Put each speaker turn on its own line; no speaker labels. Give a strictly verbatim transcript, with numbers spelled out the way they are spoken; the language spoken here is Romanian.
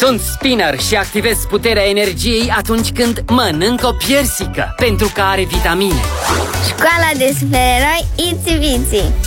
Sunt Spinner și activez puterea energiei atunci când mănânc o piersică, pentru că are vitamine.
Școala de supereroi Itsy Bitsy.